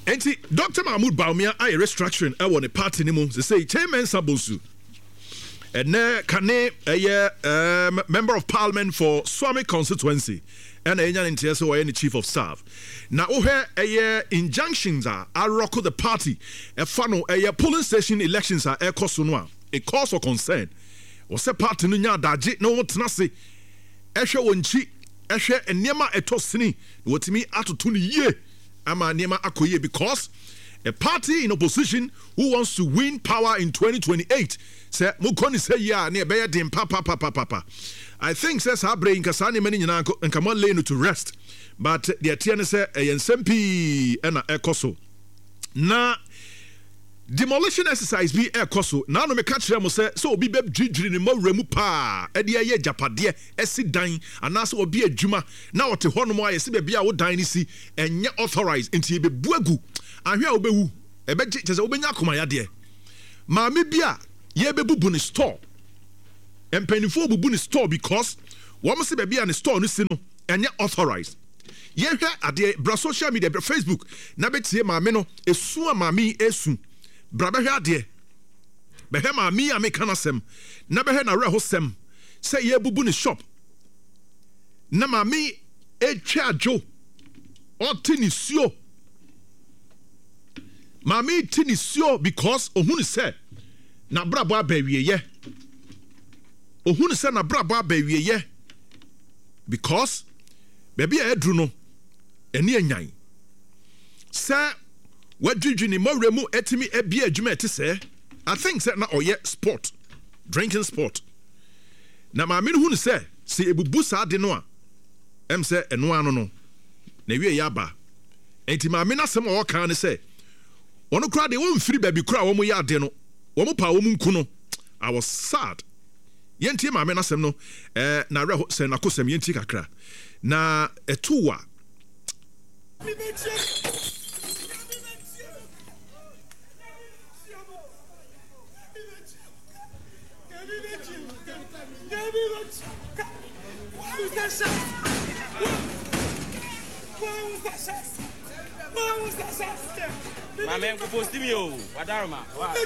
Enti Dr. Mahmoud Bawumia aye restructuring ɛwɔ ne party ne mu say chairman Sabosu ɛnɛ kane ɛyɛ member of parliament for Swami constituency ɛna ɛnya ne nteɛ sɛ wɔyɛ ne chief of staff na wohɛ ɛyɛ injunctions a arɔko the party ɛfa no ɛyɛ polling station elections a ɛkɔ so no a a cause for concern wɔsɛ party no nya adagye na wɔn tena se ɛhwɛ wɔn nkyi ɛhwɛ nneɛma ɛtɔ sini na wɔtumi atoto no yie ama nneɛma akɔ yie because a party in opposition who wants to win power in 2028 say mukoni say ya na ebeye den papa I think says abre nkasa ne mani nyina nkama lay no to rest but the atiane say yensem pii na ekoso na demolition exercise bi ekoso na no me ka kire mo say so obi bebdwidwiri ne mawremu pa e de ye japade esi dan anase obi adwuma na wote ho no mo aye se be bia wo dan ni si enye authorized enti bebu agu ahwe a obewu ebeje tese obenya akoma de maame bia ye bebubu ne store empanifo bubu ne store because wo se be bia ne store no si no enye authorized ye hwe ade bra social media bra Facebook na betie maame no esu maame esu bra behwe ade behwe maame a meka nasem na behwe na reho sem say ye bubu ne shop na maame etwa adwo otini suo Mami tini sio because ohunu se na brabo abawieye. Ohunu se na brabo abawieye because baby edru no eni enyan. Se wadwidwi ni mawremu etimi ebia adwuma ete se I think se na oye sport drinking sport. Na mami no hunu se ebubu sa de no a em se eno ano no na wie ya ba. Enti mami na sem o kan ne se ono kra de won firi baby kra wo mo ya de no wo mo pa wo mo nku no I was sad yenti ma me na sem no na re se na kosem yenti kakra na etuwa My man, go post me, oh, Wadarma.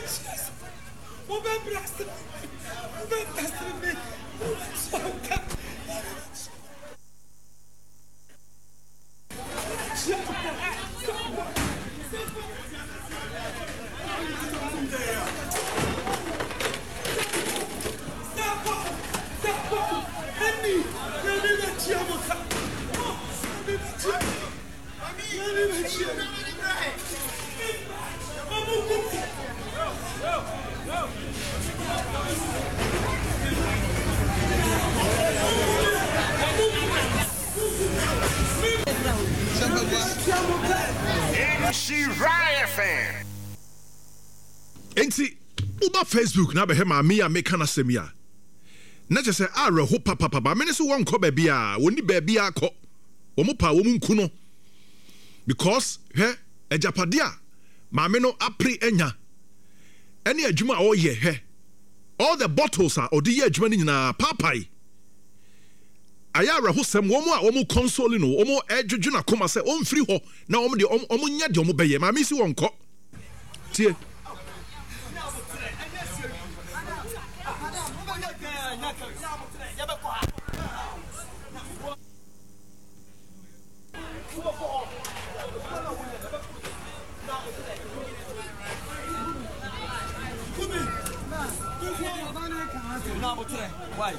Enti uba Facebook na behe ma me meka na semia na je se are ho papa ba me so won ko ba bia woni ba bia akọ wo mo pa wo mu nku no because he ejapade a ma me no apre enya ene adwuma o ye he all the bottles are odi ye adwuma ni nyina papai ayara ho sem wo mo a wo mo console no wo mo edwudwu na koma se o mfiri ho na wo mo de o mo nya de o mo beye ma me si won ko tie Why?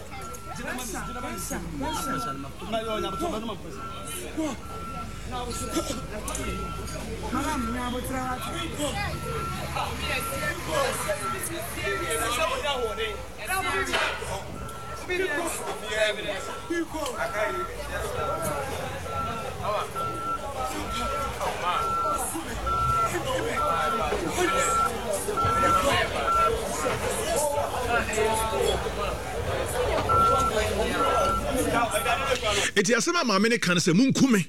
Eti asema maame ne kan se munkume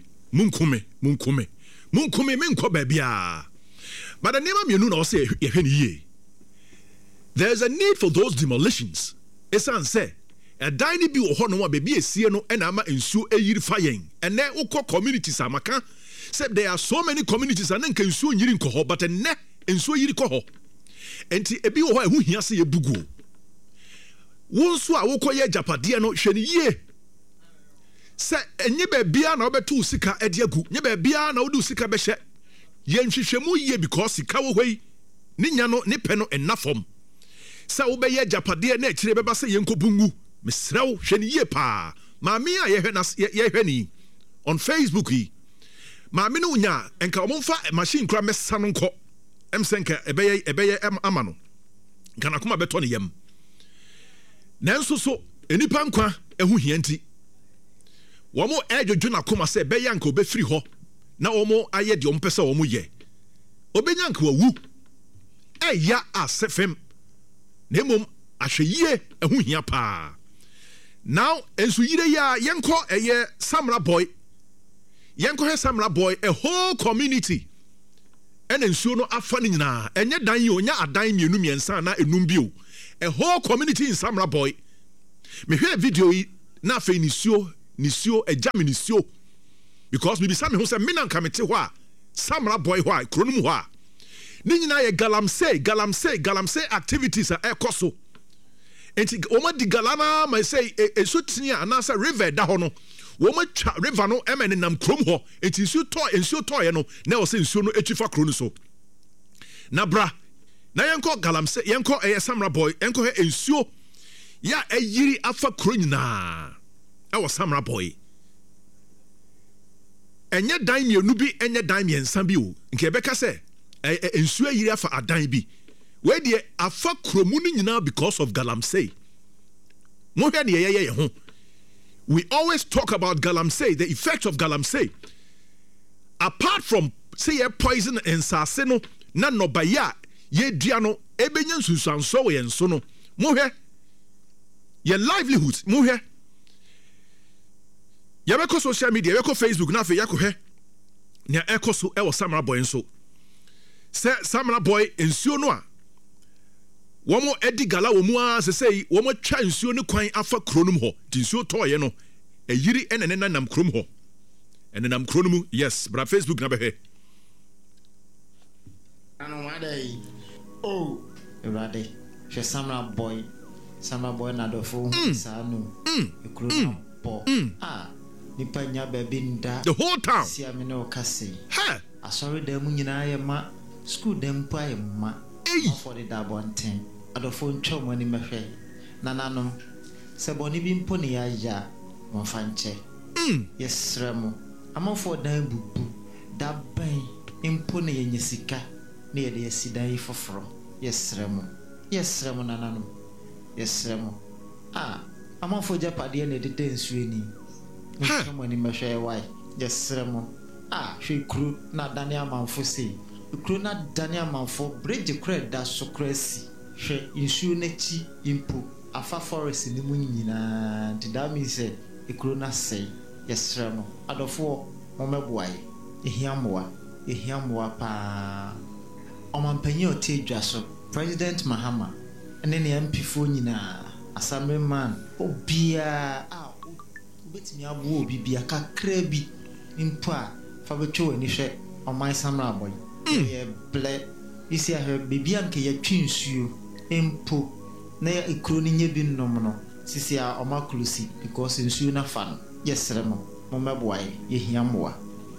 menkọ baabia but the name mienu na o se yehwe ne yie there's a need for those demolitions esan say a dine bi wo ho no baabi esie no na ama ensuo eyiri fa yen ene ukọ communities amaka Said there are so many communities and then can soon yiri nko but ne enso yiri ko ho. Enti ebi wo ho ehia se ye bugu. Wo nso a wo koye japade no hwe ne yie. Se enye ba bia na obetu sika ade agu. Nye ba bia na wodu sika be hye. Ye nhwehwemu yie because sika wo hoi. Ni nya no ni pe no enafom. Se wo be ye japade na akire beba se ye nkobungu. Mesrew hwe ne yie pa. Maami a ye hwe ni on Facebook yi. Maami no nya enka omfa machine kura mesa no nko. Emsenka ebeye ama no. Kana kuma beto ne yam. Nanso so enipa nkwa ehu hianti. Womo edwodwo na koma se beye anka obefiri ho. Na womo aye de ompese womo ye. Obenya anka wawu. Eya asefem. Nemom ahweye ehu hia pa. Now enso yire ya yenko eye Samra Boy. Yenko he Samra Boy a whole community. And ensuo no afa ni nyina enye dan yi onya adan mienu miensa na enum bio a whole community in Samra Boy me hwe video yi na afa nisio ejame nisio because me bisa me ho se me na nkamete ho a Samra Boy ho a kronum ho a ni nyina ye galamsey activities a ekoso enti oma di galana ma say esotini anasa river da ho no Woma twa river no emene nam krom ho enti ensuo toye no na wo se ensuo no etwifa kro no so na bra na yenko galamse yenko Samra Boy yenko he ensuo ya ayiri afa kro nyina e wo Samra Boy enye dan mienu bi enye dan miensa bi o nke beka se ensuo ayiri afa adan bi we de afa kro mu nyina because of galamsey mo hwe ne ye ho. We always talk about galamsey, the effect of galamsey. Apart from say poison and saseno, na no baya, ye diano, ebenyan susanso yen sono. Mohe, ye livelihoods, mohe. Yabeko social media, yabeko Facebook, na fe yako he. Nya eko so ewo Samra Boy nso. Se Samra Boy ensuo no a. Womo edi gala womu a se sei womo twa nsuo ne kwan afa kronum ho ti nsuo toye no eyiri enene nam krom ho enenam kronum yes bra Facebook na behe anu wadai oh rade she Samra Boy na dofo sanu ekronum po nipa nya baby nda the whole town si amene o kase ha asori dem nyina ye ma school dem pa ye ma for the dabonten adofo ntwom ani mehwe nananom se boni bi mpo ne ya mo fanche yesremo amofo dan bubu daban mpo ne yenyesika ne ye de sidan foforo yesremo nananom yesremo amofo japade ne de nsueni ntwom ani mehwe wai yesremo hwe kru na dane amanfo sei kru na dane amanfo bridge credit da sokrasi hwe insuo nachi impo afa forest ni mu nyina didami se ekru na sei yesremo adofo momeboae ehiamoa pa omampanyi otedwa so President Mahama ene ne MP fo nyina Assembly man obia obetimi abo obibia kakra bi impo a fa betwo ani hwe omai Samra Boy ye ble isi a bibia nke ya twinsuo empo na ya ekro ni nye bi nnom no sisi a omakulusi because nsuo na fa no yesremo momeboae ye hiamoa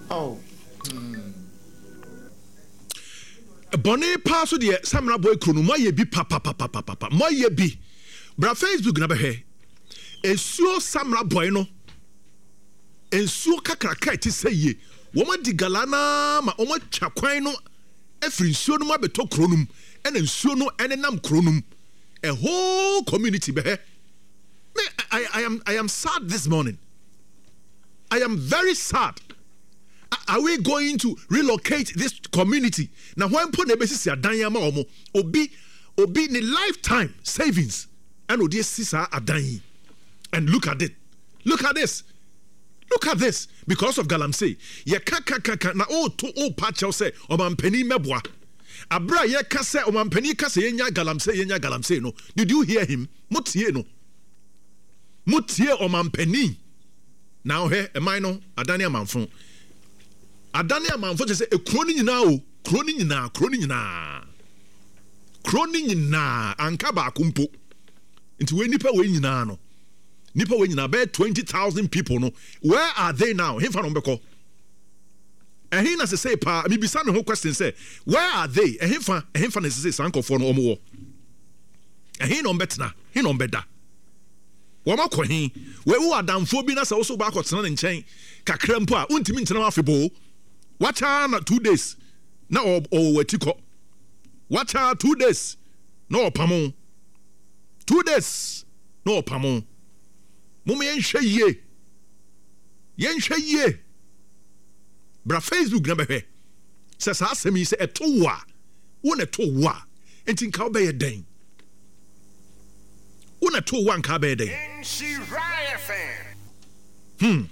Boni pa so de Samra Boy kro no moye bi papa moye bi bra Facebook na behe ensuo Samra Boy no ensuo kakraka ti seye woma di galana ma woma twa kwan no afri nsuo no ma beto kronum ena nsuo no enenam kronum a whole community behe me I am sad this morning. I am very sad. Are we going to relocate this community? Now when put the basis adan ya ma omo obi ni lifetime savings and odi sisa adan. And look at it. Look at this. Because of galamsey. Ye kaka na o patch say o mampani meboa. Abra ye ka say o mampani ka say yenya galamsey no. Did you hear him? Mutie no. Mutie o mampani. Now he am I no adani amanfo. adane amanfo kyerɛ sɛ ekuro ni nyinaa o kuro ni nyinaa anka baako mpo nti we nipa we nyinaa no nipa we nyinaa bɛyɛ 20,000 people no where are they now hemfa no mbɛkɔ ɛhin na sɛ pa mibisa ne ho question sɛ where are they ɛhemfa na sɛ sankɔfoɔ no ɔmo wɔ ɛhin na ɔmbɛtena hin na ɔmbɛda wɔn akɔ hin wewu adamfo bi na sɛ woso ba akɔtena ne nkyɛn kakra mpo a wontimi ntena afeboo wacha na 2 days na ɔwɔti kɔ wacha 2 days na ɔpamo 2 days na ɔpamo mom yɛnhwɛ yie bra Facebook na bɛhwɛ sɛ saa asɛm yi sɛ ɛto wo a wo na to wo a enti nka wobɛyɛ dɛn wo na to wo a nka wobɛyɛ dɛn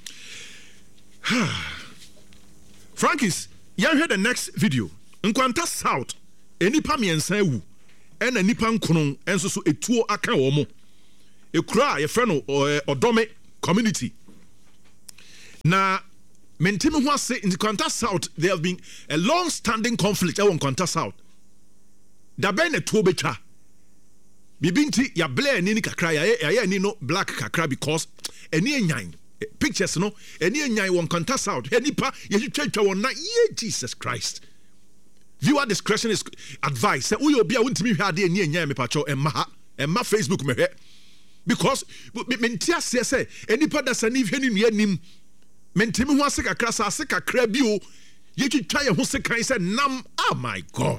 Frankis, yɛnhwɛ the next video nkwanta south enipa miɛnsa ewu ɛna nipa nkron ɛnso so etuo aka wɔn mo ekura a yɛfrɛ no ɔdɔme community na mentimi ho ase in nkwanta south there have been a long standing conflict ɛwɔ nkwanta south dabɛn na tuo betwa bibi nti yɛablɛ ani ni kakra yɛayɛ ani no black kakra because ani enyan pictures no any enyan won contest out nipa yɛtwitwa won na Jesus Christ viewer discretion is advised say we obi a wontimi hwɛ ade ani enyan me pacho emma Facebook me hwɛ because mentia say nipa da sani hwɛ ni nua nim mentimi ho ase kakra sa ase kakra bi o yɛtwitwa yɛ ho se kan say nam oh my God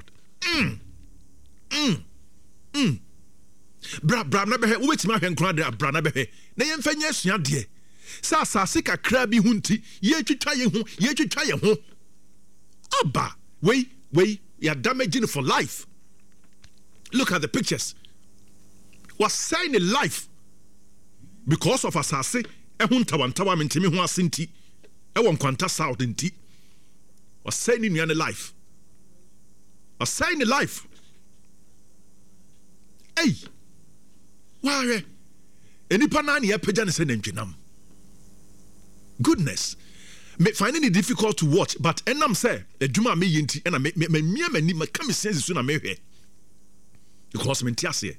bra na bɛhwɛ wobɛtimi ahwɛ nkora de bra na bɛhwɛ na yɛmfa nya asua de sa asase kakra bi hunti yɛtwitwa yɛ ho aba wei you're damaging for life. Look at the pictures. Was saying in life because of asase ehuntawantawa mentimi ho asenti ewon kwanta south enti was saying in your life. Was saying in life. Hey, why enipa na ne yapagya ne se nantwenam. Goodness, me finding it difficult to watch, but enam say adwuma me yenti and me mani me come sense so na me hwe because mentiase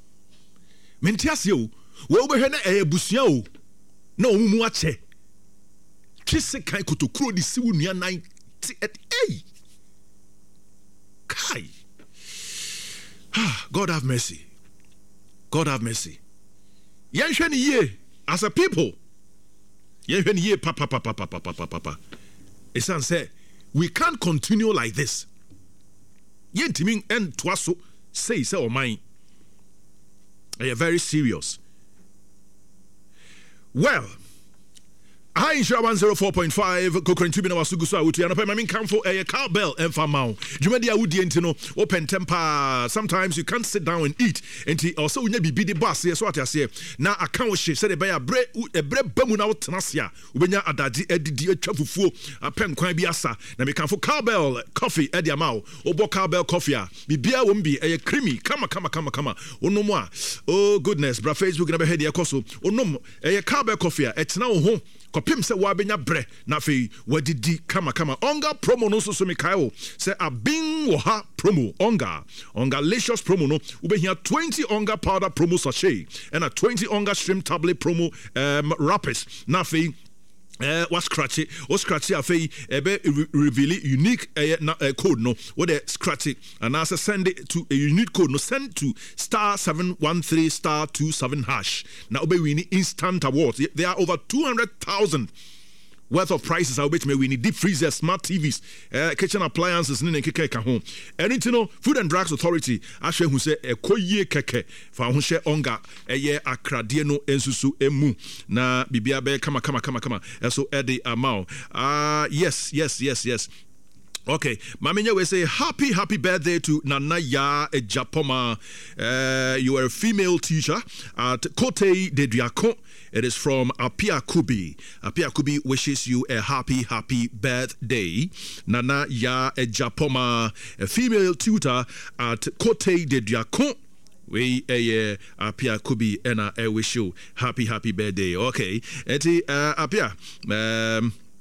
o we obehwe na ebusua o na omumu ache twise kan kotokuro di siwu nua 98 kai God have mercy yenhwe ni ye as a people. Papa. Esan say we can't continue like this. Yentimi and twaso say o mine. They are very serious. Well, I insure 104.5 Cochrane Tribune Wasugusu Awutu and I mean come for a cowbell and famau. Jumedi Awudi entino open temper. Sometimes you can't sit down and eat. And also we be the boss. Yes, what I say. Now I can't she said a bread bamuna tenasia. Ubenya adaji edidi chafufu a pen kwan biasa. Na me come for cowbell coffee edi amau. Obo cowbell coffee. Bibia wumbi a creamy. Come. Ono moi. Oh goodness, bra Facebook na be head yakoso. Ono a cowbell coffee. It's now home. Kopim se wabenya bre na fe wadidi kama onga promo no so me kaio se abin wo ha promo onga licious promo no ubehia 20 onga powder promo sachet and a 20 onga shrimp tablet promo wrappers na fe was scratchy afei ebe reveal unique code no what they scratch it and as send it to a unique code no send to *713*27# now be winning instant awards. There are over 200,000 worth of prices. I bet me we need deep freezers, smart TVs, kitchen appliances, and home. And you know, Food and Drugs Authority, Ashe who say a koye keke for Hushe Onga, a year akradieno ensusu emu na bibiabe kama. So Eddie Amau. Yes. Okay, Maminya will say happy birthday to Nanaya Ejapoma. You are a female teacher at Kote de Diakon. It is from Apia Kubi. Apia Kubi wishes you a happy birthday. Nanaya Ejapoma, a female tutor at Kote de Diakon. We Apia Kubi and I wish you happy birthday. Okay, Eti Apia.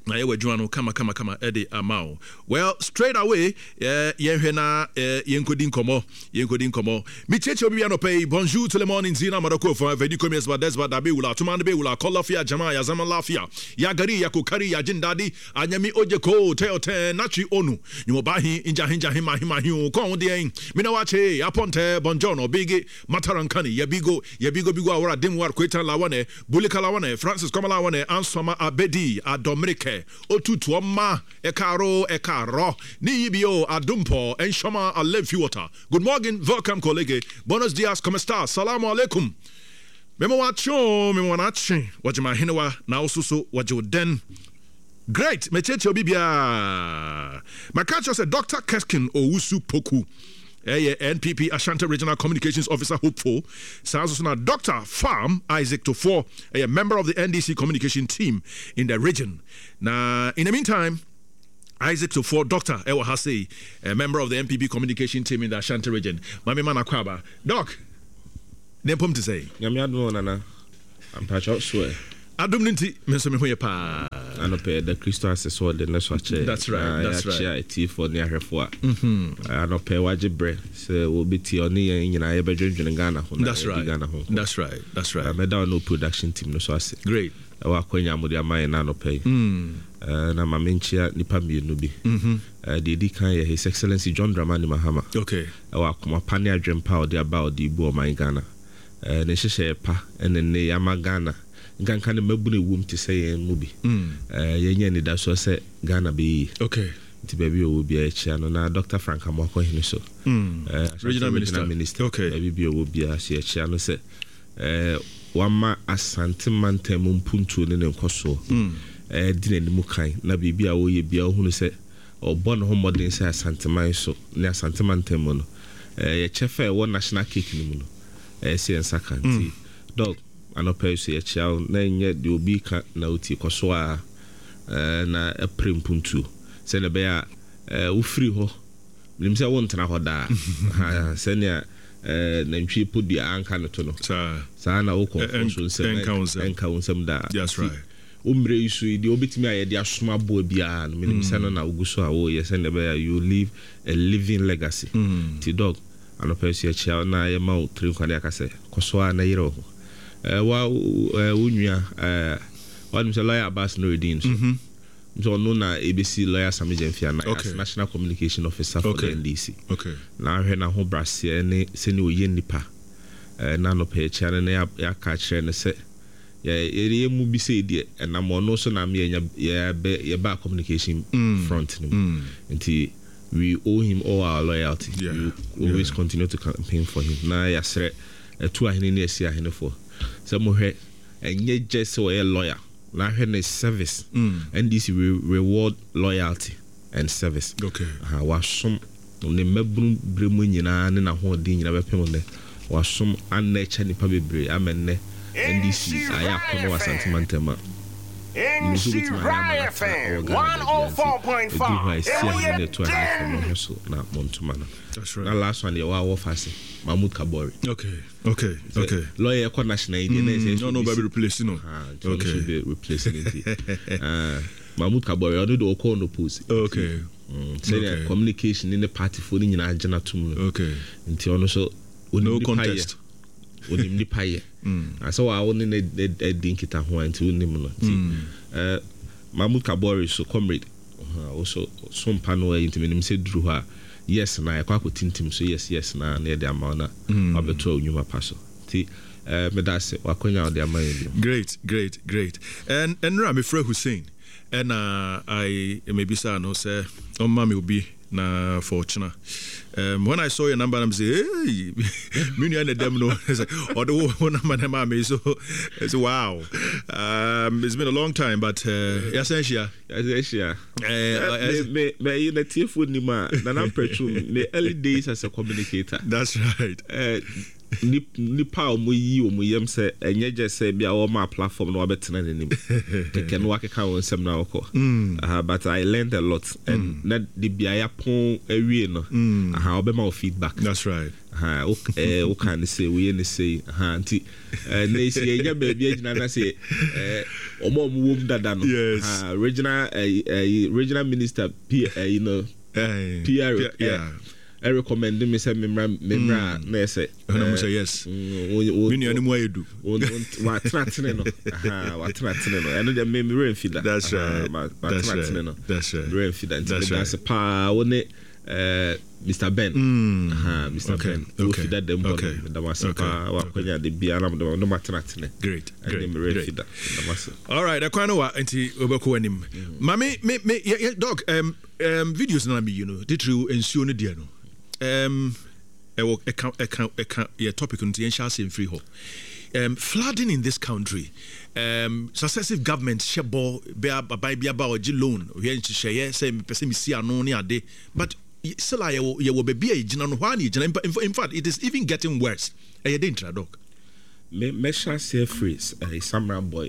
na yewe juano kama ede amao. Well, straight away yenhwe na yenkodi nkomo mi cheche obi no pay bonjour tout le monde nzina madako for vedi commerce ba desba da be wula tumande be wula kolafia jama ya zaman lafia ya gari ya kokari ya jindadi anyami ojeko teote nachi onu nyumo bahi inja hima ko de mi na wache aponte bonjono bigi matarankani ya bigo awara dimwar kweta lawane bulika lawane Francis Komala wane ansoma abedi adomrike otutu ma ekaro ni ibio adumpo enshoma alefi water. Good morning, welcome colleague. Buenos dias, como está? Salamu alaikum. Memo wanachi wajima hinewa na osusu wajoden. Great, mecheche obibia. Makacho said Dr. Keskin Owusu Poku. NPP Ashanti Regional Communications Officer hopeful. Sounds also now Dr. Farm Isaac Tofor, a member of the NDC communication team in the region. Now, in the meantime, Isaac Tofor, Dr. Ewa Hase, a member of the NPP communication team in the Ashanti region. Mami Mana Kwaba. Doc, Nepom to say. I'm patch out swear. Adum ninti mesome ho ye pa anope the Christo assessor the next watch. That's right. Tea for near herefo anope waje bre so will be tea on nyina ye bedwendwen Ghana ho. That's right. Me down no production team no so ase. Great. Wa kwanya mo dia man na anope na ma menchia nipa mienu bi the kan ye His Excellency John Dramani Mahama. Okay. Wa kuma pani adwempa o de about the Ibu o man Ghana ne hyehyɛ pa ene ne yama Ghana nkanka ne mabune wom te sɛ yɛn mu bi yɛnya ne da so sɛ Ghana be okay nti baabi o bi a chia no na Dr. Frank Amoko hene so regional minister okay baabi bi o bi a chia no sɛ wama Asante Mantam mpuntuo ne nkoso di n'anim kan na biribi a woyɛ bia ohunu sɛ ɔbɔ ne ho mmɔden sɛ Asante Man so ne Asante Mantam mu no yɛkyɛfa ɛwɔ national cake ne mu no ɛsɛ nsaka nti dog anopa so yɛkyia na nyɛ de obi ka na oti kɔso a na aprem puntu sɛ ne bɛ a wo free ho nim sɛ wo ntena hɔ daa sɛ ne na ntwi podi anka no to no saa na wo kɔnfo so enka wo nsɛm daa that's right umre isu de obetimi ayɛ de asoma bo bia no menim sɛ no na uguso a wo yɛ sɛ ne bɛ a you live a living legacy ti dog anopa so yɛkyia na yɛ ma wo trim kwade aka sɛ kɔso a na yɛrɛ ho wa unya wa nimse lawyer Abbas Nuruddin so no na ABC lawyer Sami Jemfia na as national communication officer for the NDC okay na hwe na ho brasie ne se ne oye nipa na no pe chia ne ya ka kire ne se ye mu bi se die na mo no so na me ya ba communication front nti we owe him all our loyalty. We always continue to campaign for him na ya sre tu ahene ne asi ahene for so mo hwe enye just so a lawyer na hwe ne service NDC reward loyalty and service okay wasom ne mabru bremu nyina ne na ho de nyina bepem ne wasom annecha nipa bebre amenne NDC aya kono Asante Mantama FM 104.5 na Montumana. That's right. Na last one wa office Mahmoud Kabori. Okay. Lawyer ko national ID no baby replacing no. Okay. Should be replacing it. Mahmoud Kabori odo do ko no post. Okay. Say communication in the party for ni nyina agena tum. Okay. Nti ono so no contest. Onim ni paye so wa woni ne dinkita ho anti onim no Mahmoud Kabori so comrade also some panel intimenim se duru ha yes na e kwa tintim so yes na na de amana abeto onwuma paso ti me da se wakonya de amana great and Ramifre Hussein and I maybe say no say on mama will be na fortuna when I saw your number I'm say hey me and them no or the one number mama so wow it's been a long time but essential me you the food ni ma na petrol the early days as a communicator that's right nipa o mo yi o mo yam say enye je say bia o ma platform no abetena nanim keke no akeka won sem na okọ but I learned a lot and na the bia pon awie no obema feedback. That's right. O can say we say anti na see enya ba bia gina na say omo wom dada no regional minister you know PR I recommend me say memra na say na say yes we ni animu edu wa tratene no and the me rain feed that. That's right. That's right. Rain feed that. That's a pa one Mr. Ben. Mr. Ben. Okay. That them okay. That was a pa wa kwanya de bia na no matratene. Great. All right, I kwano wa enti obeko anim. Mami me dog videos na me you know the true ensuo no dia no. A topic on the Enshas free ho. Flooding in this country. Successive governments shebo be about loan. We share say person see no near day. But still you will be a general one. In fact, it is even getting worse. A danger dog. Mesha say freeze a samurai boy.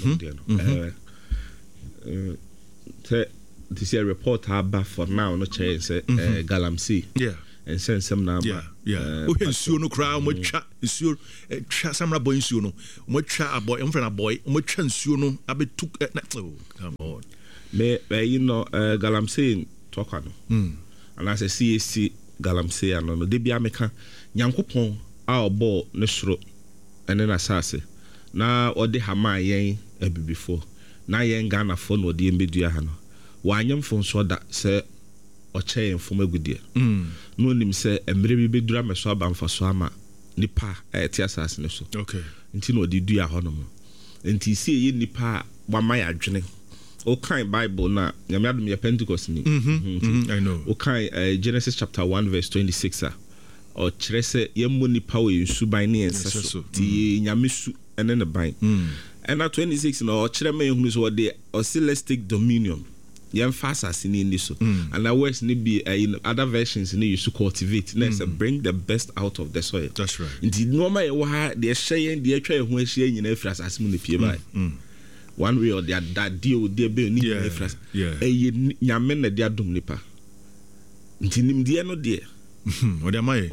This year report about for now no change Galamsey. Yeah. And send some now. Yeah. Who nsuo no kra mo twa nsuo twa samra boy nsuo no mo twa aboy mfrena boy mo twa nsuo no abetu come on me you know Galamsey talk no and as a CAC Galamsey no de bia meka nyankopon a obo ne soro ene na sase na ode hama yen abibifo na yen Ghana fo no de mbedua ha no wanyem fo nso da se oche enfoma gudie no nim se emre bi bedura meso abamfa so ama nipa ti asase ne so okay nti no de dua ho no mo nti sie ye nipa wa mai adwene o kan Bible na nyame adom ye Pentecost ni I know o kan Genesis chapter 1 verse 26 o kire se ye mo nipa o yensu ban ne yensa so ti nyame su ene ne ban and na 26 no o kire me hunu so de o celestic dominion yam fast as in this and that words need be in other versions need you to cultivate let's bring the best out of the soil. That's right. Indeed normal the share the try who share nyina fras as mun pie by one way or the other that deal dey be need fras nyame na dia dom nipa nti nim de no de o de mai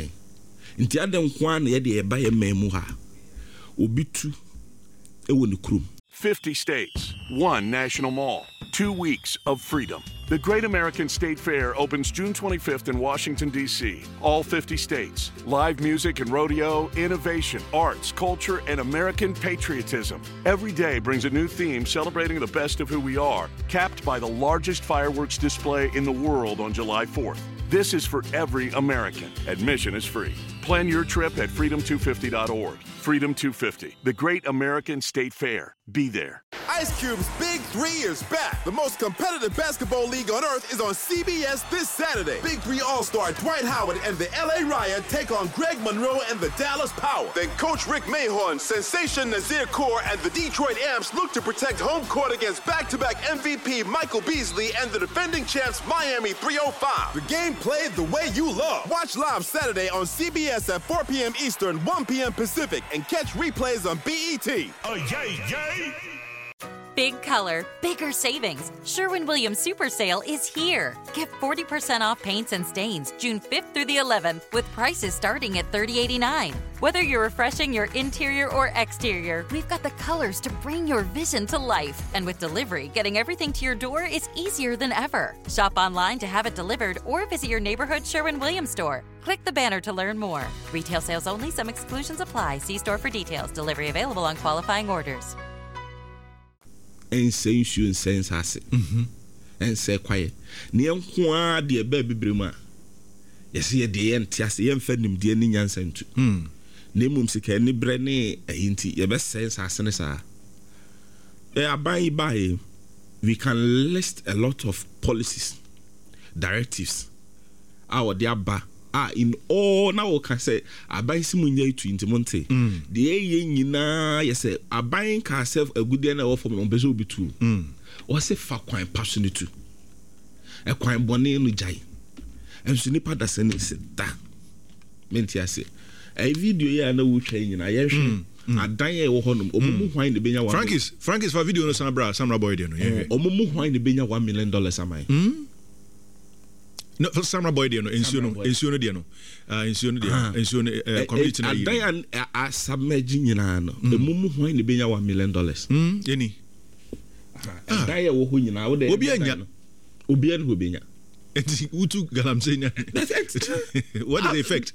nti adem kwa na ye de ba ye memu ha obi tu e woni krum 50 states, 1 national mall, 2 weeks of freedom. The Great American State Fair opens June 25th in Washington, D.C. All 50 states. Live music and rodeo, innovation, arts, culture, and American patriotism. Every day brings a new theme celebrating the best of who we are, capped by the largest fireworks display in the world on July 4th. This is for every American. Admission is free. Plan your trip at freedom250.org. Freedom 250, the Great American State Fair. Be there. Ice Cube's Big 3 is back. The most competitive basketball league on earth is on CBS this Saturday. Big 3 All-Star Dwight Howard and the LA Riot take on Greg Monroe and the Dallas Power. Then Coach Rick Mahorn, Sensation Nazir Kaur, and the Detroit Amps look to protect home court against back-to-back MVP Michael Beasley and the defending champs Miami 305. The game played the way you love. Watch live Saturday on CBS at 4 p.m. Eastern, 1 p.m. Pacific, and catch replays on BET. Oh, yay! Big color, bigger savings. Sherwin-Williams Super Sale is here. Get 40% off paints and stains June 5th through the 11th with prices starting at $30.89. Whether you're refreshing your interior or exterior, we've got the colors to bring your vision to life. And with delivery, getting everything to your door is easier than ever. Shop online to have it delivered or visit your neighborhood Sherwin-Williams store. Click the banner to learn more. Retail sales only. Some exclusions apply. See store for details. Delivery available on qualifying orders. And say you sense has it. And say quiet. Near one dear baby brima. Yes, ye the end, yes, ye fed him dear Nyan sent to. Name sick any brenne a hinty, your best sense has an essa. By we can list a lot of policies, directives, our dear ba. In all now can say I buy simunya to intimonte. The yina yes I buying car self a good dinner offer on bezo be too. Or say fa quite passionate to a quite bonnet no jay. And so nipa da send it that. Mentia say A video ya na wo twa nyina ye hwe adan ya wo honom omumu hwan ne benya 1 Frankis for video no Samra boy dey no omumu hwan ne benya $1 million amai no for Samra boy dey no ensuo no dey no ensuo no community na adan a submerge nyina no omumu hwan ne benya $1 million yeni adan ya wo ho nyina wo dey obi anya Utu galamsenya. That's it. What is the effect?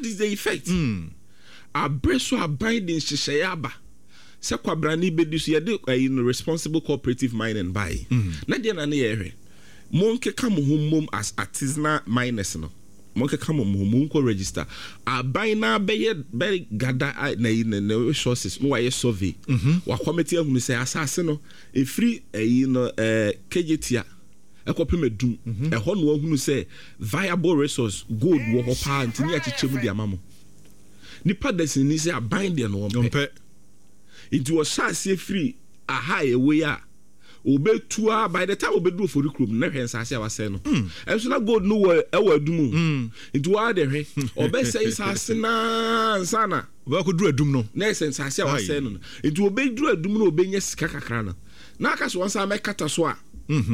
Abreso abiding shishayaba. Se kwabrani bedus yede in responsible cooperative mining buy. Na dia na ye monke kam mum as artisanal miners no. Monke kam mum ko register. Abai na be gada na resources no why survey. Wa committee hu say asase no e free KJT ekopem edum eho no ahunu say viable resource gold wo ho pa ntini achichemu di amamo nipa desi ni say abind de no ompe it was sase free aha ewe a obetua by the time obedu for recruit na hwen sase awase no enso na gold no wo ewa adum it wa de hwe obesai sase na nsana ba ko duru adum no na sase awase no it obedu adum no obenya sika kakra no na aka so wansa mekata so a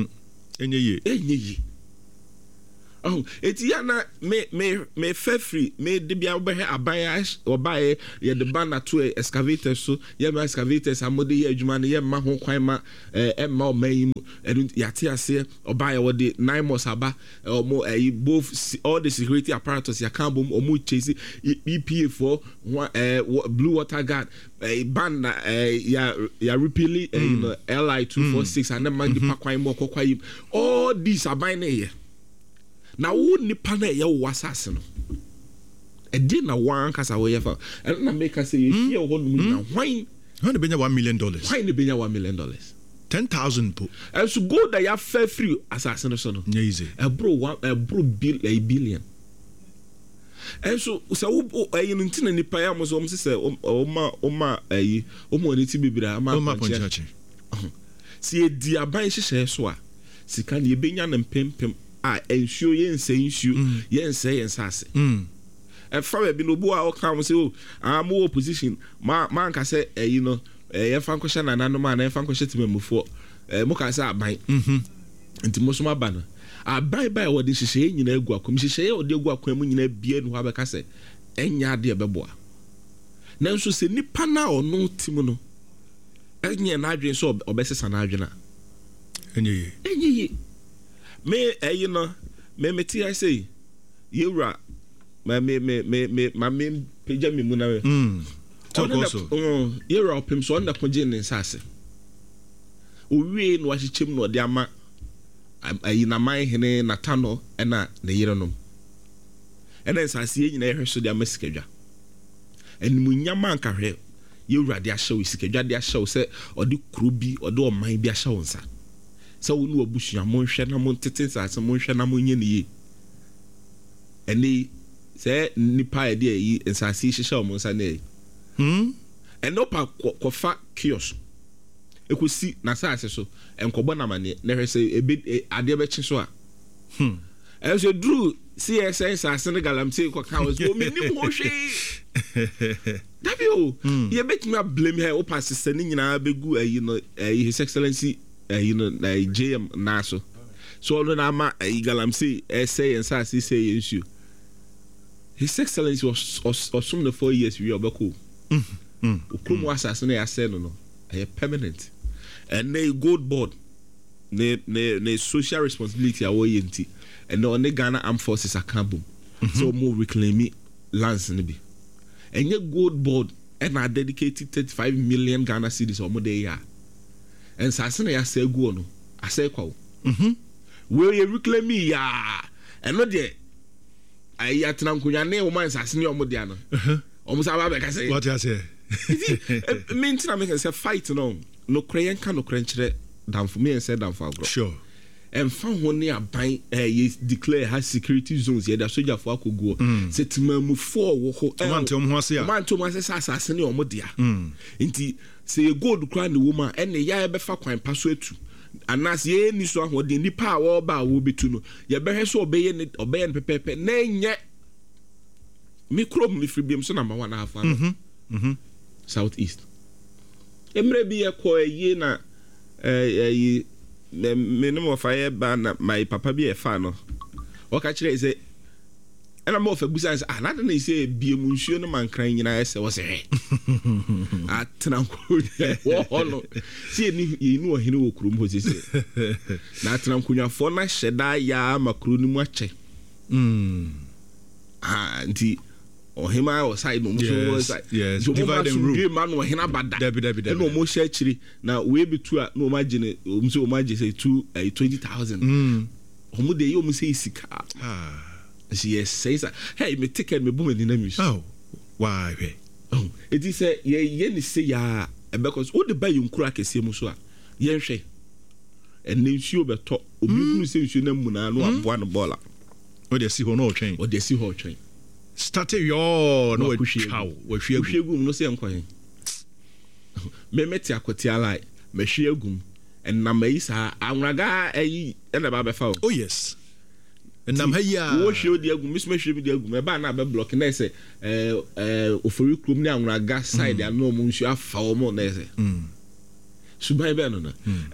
enye eti ya na me free me de bia obehe aban obaye ye de bana to excavators so ye ma excavators amode ye adwuma ne ye ma ho kwan ma emma o mayim yate ase obaye wo de 9 months aba omo both all the security apparatus ya kan bom omo chase EPA for blue water guard ban ya repealing LI 246 and man de pakwan mo kokwai all these aban ne na wo nipa na ye wo asase no e di na wan kasa wo ye fa na make say ye hia wo no na hwan ne benya $1 million hwan ne benya $1 million 10,000 po and so go that ya fair free asase no so no easy a billion and so wo no ntina nipa ya mo so say o ma ni ti bibira ma ponchachi si e di aban hyehyɛ so a sika ne benya na mpempem a ensure yense ase e fa be no bo a o kan say o am opposition man ka say ye fa nkosha na nanom na ye fa nkosha timamufo mo ka say aban nti mo so ma ba no aban ba wo de hyehyɛ nyina agu akom hyehyɛ o de agu akom nyina bia no ha be ka say enya de beboa na nso se nipa na ono tim no enya na adwen so obesesa na adwena enye me me ti I say yura me peja me muna talk also yura opim so na konje ne nsase owie no ahichem no de ama na man hene natano na yerenom ena nsase nyina ehwe so de ama sikadwa enimu nyama nkahwe yura de ahyew sikadwa de ahyew se ode kurubi ode oman bi ahyew nsa so wo no abushua mo hwe na mo tete sase mo hwe na mo nye ne eni se nipa de yi nsase hyehyɛ mo nsa na eno pa kofa kiosk ekosi na sase so enkobo na mane na hwe se ade be kye so a so dru CSN sase ne galamse ko ka was go mini mo hwe dabio ye betimi blame her o pass se ne nyina begu His Excellency JM Naso so no na ma galamse say and say issue His Excellency was some the 4 years we obeko okumu asase na ya say no permanent and they gold board ne social responsibility a wo yenti and on the Ghana Armed Forces akabum so more reclaiming lands ne bi and your gold board and I dedicated 35 million Ghana cedis or more there and sase na ya say go no asay kwa we you reclaim ya and no there ai atena nkunya ne wo man sase ne o mo dia no o mo sa ba be ka say what you say me ntina make say fight no krayen ka no krenchire damfo me say damfo agro sure and found one near by declare has security zones here that soldier for akogo setima mu for wo ho man to mo say asase ne o mo dia nti say gold crown the woman and ya be fa kwan paso atu anas ye ni so ho de nipa wo ba wo betu no ye be hwe so obeye ne pepepe na enye me krom me free biam so number 1 half southeast emre bi e ko ye na me no fire ban my papa bi e fa no o ka kire say and mo fa busa na na say biam nsuo no man kran nyina ese wo se atena ko wo no see ni nu ohene wo krom ho se na atena nkonwa fo na hyeda ya makro ni mu ache nti ohima o side no so side yes divide and rule game man ohina bada no mo share chiri na we be two no imagine so imagine say 20,000 omo de yo mo say sika yes say hey me ticket me boom ni na mi oh why it is say ye ni say ya because all the buy you nkura kese mu so a ye nhwe en nsuo beto obi hunu say nsuo na mu na no aboa no bola o de si ho no train started your no chow we hwegum no say nkwan me meti akoti alai me hwegum en na mai sa anwaga ayi na ba befa oh yes en nam ha ya wo hwe di agum misme hwe di agum e ba na be block na say ofori krom ni anwaga side ya no mu nsu afa o mo na say subai be no na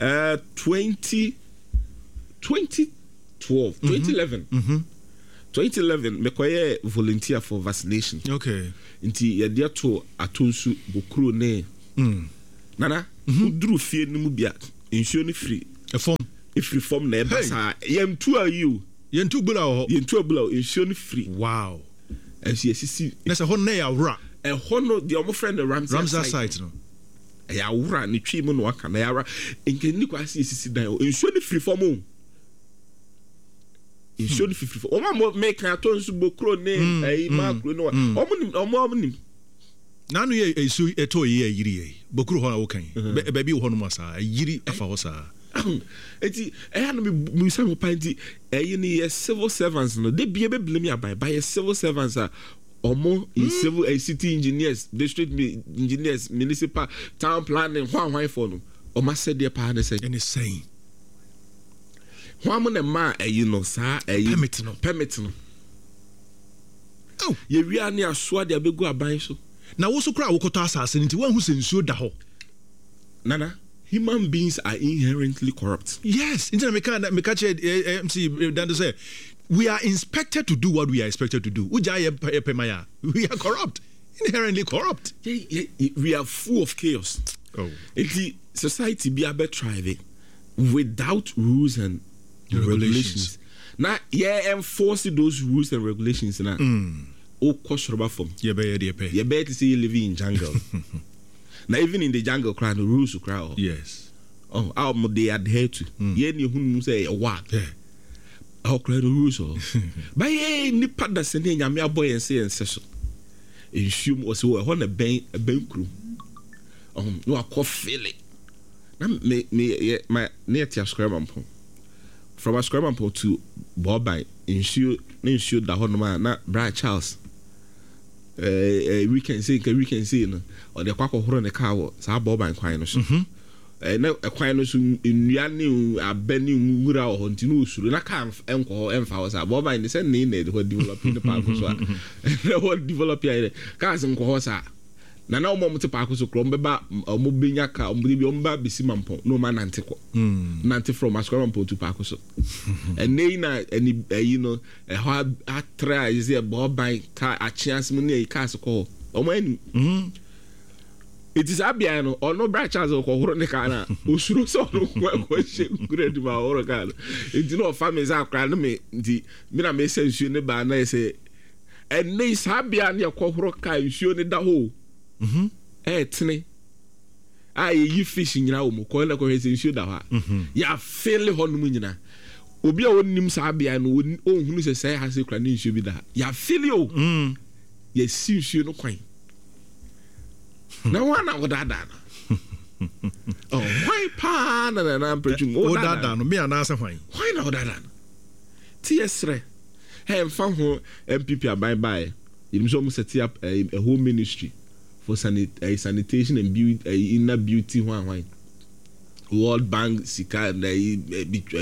2011 me koye volunteer for vaccination. Okay. Inti ya dia to atonsu bokuro ne. Nana, udru fie ni mu bia nsuo ni free. E form. E free form na e basa. Yem two are you. Yem two bula ho. Yem two bula nsuo ni free. Wow. And she sisi. Na se ho na ya wura. E ho no the omo friend the Ramsar site no. E ya wura ni twi mu no aka na ya wura. Enke ni kwasi sisi dan o. Nsuo ni free form o. In show the 54 o ma make atonsu bokro ne ai makro no omo nim na no ye esu eto ye yiri ye bokro ho na wo kan ba bi ho no masa yiri afa ho sa eti ha no mi say mo panti ni ye civil servants no de bia be blame ya by civil servants omo in civil city engineers district engineers municipal town planning hwan for no o ma said there pa na say any saying Why ma sa permit no oh ye wi ani aso de abegu aban so na wo so kra wo koto asase nti wan hu se nsuo da ho nana human beings are inherently corrupt yes inti na me ka che MC dan say we are inspected to do what we are expected to do uja ye pemaya we are corrupt inherently corrupt we are full of chaos oh the society be able try without rules and regulations. Now, enforce those rules and regulations now. Cost rubber form. You better see you living in jungle. Now, even in the jungle, cry the rules to cry. Yes. Oh, how they adhere to. Any who say what? I'll cry the rules. But any part that's sending a mere boy and say and session. Assume was on a bank room. No, I call Philip. My near to scrum from a scrum to Bobbine ensure the whole na Brad Charles. We can say no or the quack of the car, so Bobbine Quinos. And a Quinos in Yanni, a Benny Mura or Hontinus, and I can't emphasis a Bobbine the same name what developing the park was what develop here. Cousin Cohosa. Na na omo mte pa so krom beba omo benya ka omo bi omba bisi mampo no ma nante ko nante from askora mampo to pa so and na any you know how atra is a boban ka a chance mu ne ka so ko omo ani it is abia no ono branch as ko horo ne ka na osuro so no ko she grade ma horo ka it no family za akra no me ndi me na me sensu ne ba na say and ne sabia ne ko horo ka nsuo ne da ho tene you fish nyina wo mo ko na ko hese nsuo da ha ya fele ho no nyina obi a wonnim sa bia no ohunu se sai ha se kra ne nsuo bi da ya fele o ya si nsuo no kwan na wana odada no oh why pa na preaching odada no me anasa hwan why na odada no tiesre he mfa ho MPP aban bae yim so mo set up a home ministry for sanitation and beauty inner beauty one World Bank sika na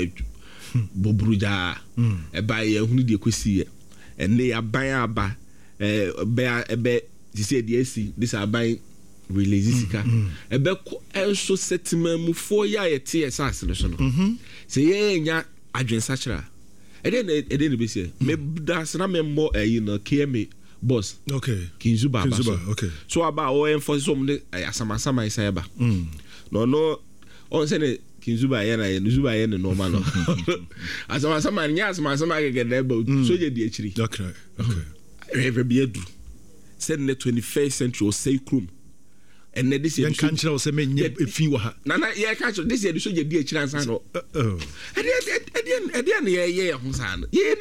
bobruja e ba ye hunu de kwesi e ne aban aba ebe ti say DSC this aban release sika ebe ko enso settlement mu fo ya yete esase no so no say ye nya adwensa kira eden be say me das na me mo no KMA boss okay Kinzuba okay so aba o enforce some de asama isa eba no on say Kinzuba ya na Zuba ya no normal no asama nya asama get there but so je di akiri okay ever be edu said in the 21st century or say krum and this year can't tell say me efi wa ha na yeah catch this year so je di akiri ansa no and yeah ho san ye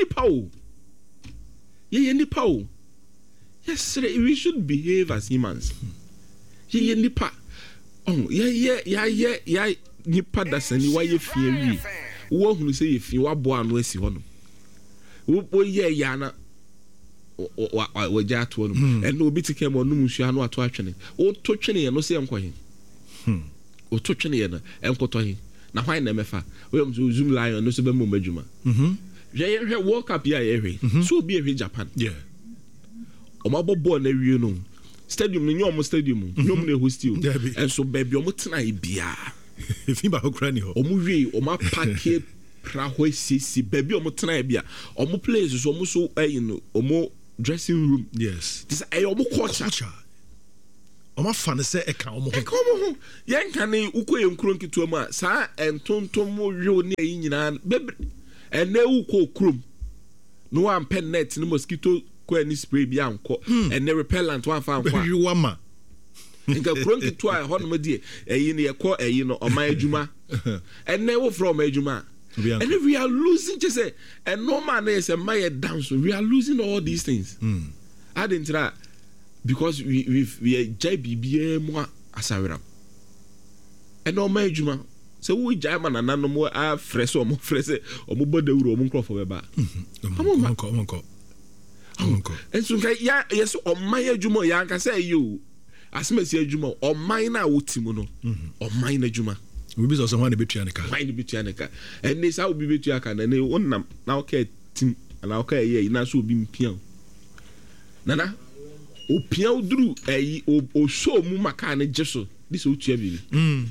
nipa o yes sir, we should behave as humans ye nipa oh yeah nipa da sani wa ye fie wi wo hunu say ye fie wa bo anu asi ho no wo ye ya na wa ja to no and no bi tike mo no musu anu ato atwene o to twene ye no se enkohe o to twene ye na enkoto he na hwan na mefa we am zoom lion no so be mo madwuma ye World Cup ya ye so bi e Japan yeah o ma bobo na wie no stadium no nyom stadium nyom na host you and so baby o mo tena e bia if ba Ukraine ho o mo wie o ma pack praho sisi baby o mo tena e bia o mo place so o mo so o mo dressing room yes this o mo culture o ma fa ne se e kan o mo ho yen kan ukọ ye nkuro nkitu mu a sa entontom mo wi ne yi nyina bebre ene ukọ krom no am pen net no mosquito ko ani spray bi anko ene repellent wan fa anko wi wama nka kuro nkitu a ho no modi eyi ne yekọ eyi no oman adwuma ene wo from adwuma and we are losing just say a normal is a my dance we are losing all these things I didn't try because we are JBBA more asawira and no my juma so we jama na no more a fresh or more fresh or more body or more crop for ba uncle and so yes on my juma ya can say you as me say juma on my na wutimu no on my na juma we be so one betuanika mind betuanika and this how be betuaka na wonnam na okay tim na okay ye na so obi mpian nana opian duru o show mu maka na jeso this o tua bi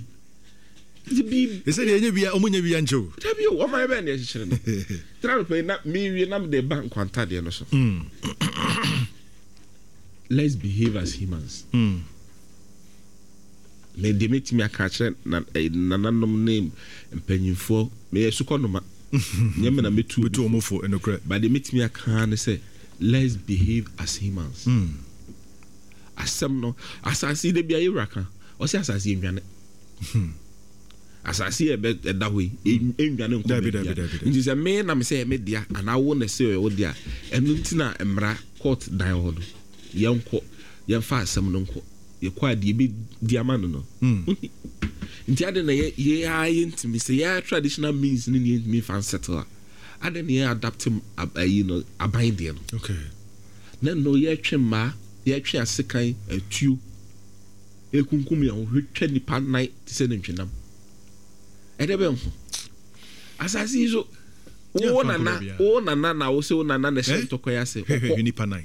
e say ye bia omunya bia ncho tabi o ma be na hihire no try to na me wie na de bank kwanta de no so let's behave as humans me de metimi akache na nanom name mpanyimfo me yesukonoma nyame na metu omofo enokra but de metimi aka ne say let's behave as humans asem no asasi de bia yiraka o say asasi enwane asasi e be da hoyi enwane nko nti say me na me say me dia ana wo na say o dia enu ntina emra court dan ho do yenko yenfa asem no nko yekwa de be diamano no nti ade na ye aye ntimi say ya traditional means ni me fan settle ade na ye adapt abind there no okay na no ye twema ye twe asekan atuo ekunkum ya ho twa nipa nai ti se ntwenam ede be ho asasi so wo nana na wo se wo nana na she tokoya se nipa nai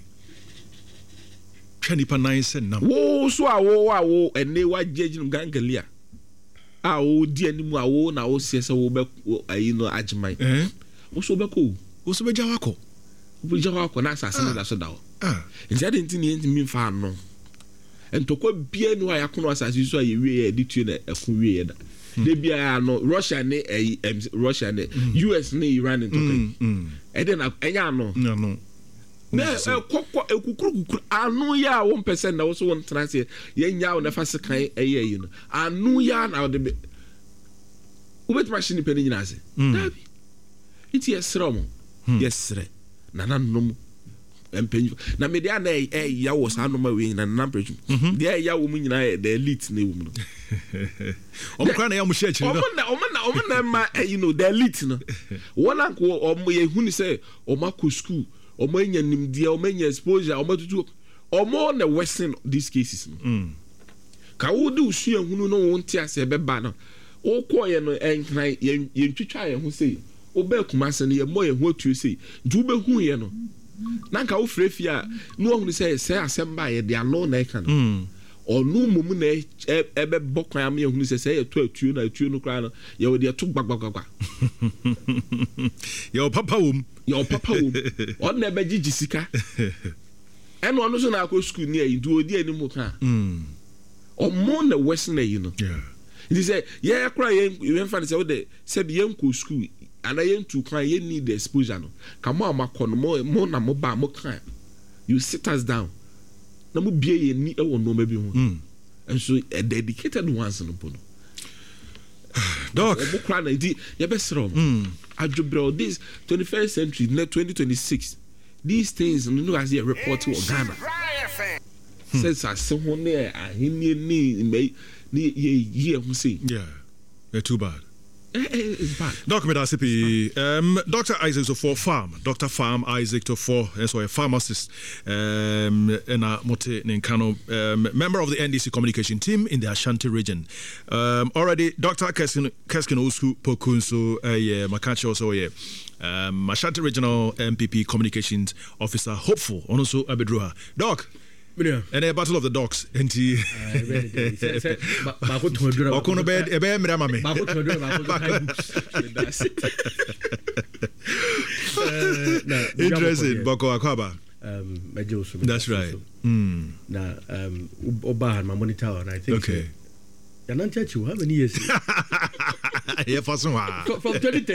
nipa nine sen nam wo so awo ene wa jejin gangalia a wo di animu awo na wo se wo be ayi no agimai wo so be ko wo so be jawako na asase na so dawo ntia de ntini ntimi fa no entokwa bia ni wa yakono asase so aye wie de tue na ekun wie da de bia no Russia ne US ne Iran ntokwa e de na enya no na kokko ekukuru anu ya 1% na wo so won transe ye nya wo na fa sekan eyi no anu ya na wo de ubet machine pe ni nyina ase dabi iti esremo yesre na nanom empenyu na media na ya wo sa no ma we na nampreju dia ya wo mu nyina the elite na wo mu no omkra na ya mu church no omna ma the elite no wona ko ye huni say omako school omo enya nimdia omo enya exposure omo tutu omo na western these cases ka wo de usua hunu no wo ntia se beba no wo ko ye no enkran ye ntwitwa ye ho sei wo ba kuma se no ye mo ye ho atu sei du be hu ye no nanka wo frɛ fie a no ohunu sɛ asɛm ba yɛ de ano na ɛka no ɔno mom na ɛbɛbɔ kwan ama yɛhunu sɛ yɛto atuo na atuo no koraa no yɛwɔ de ɛto gbagbagba yɛwɔ papa wom ɔno na ɛbɛgyegye sika ɛna ɔno so na akɔ school ni ayi nti ɔdi anim ka ɔmo na wɛs na yi no nti sɛ yɛyɛ koraa yɛmfa no sɛ wode sɛbi yɛnkɔ school ana yɛntu kwan yɛnni the exposure no ka mo a makɔ no mo na mo ba mo ka you sit us down na mo bie yɛ ni ɛwɔ nneɛma bi ho nso dedicated ones no po no doc ɔmo koraa na nti yɛbɛsrɛ ɔmo adwobrɛ this 21st century na 2026 these things no as a report wɔ Ghana says ase ho ne ahenni ni ye ho say they're too bad. It's bad. Dr. Medasipi, Dr. Isaac Tofor Farm, Dr. Farm Isaac Tofor, so a pharmacist, in a Mote Ninkano, member of the NDC communication team in the Ashanti region. Already, Dr. Keskin Usku Pokunso, Makachi also Ashanti regional MPP communications officer, hopeful, also Abedruha. Doc. And a battle of the dogs. And he interesting. Boko Akwaba. That's right. Now, Oba and my monitor, and I think. Okay. You're not church, how many years? Yeah, for some from 2010.